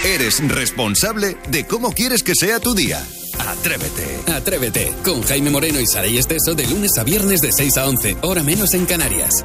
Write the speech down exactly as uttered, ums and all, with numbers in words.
Eres responsable de cómo quieres que sea tu día. Atrévete. Atrévete, con Jaime Moreno y Saray Esteso de lunes a viernes de seis a once, hora menos en Canarias.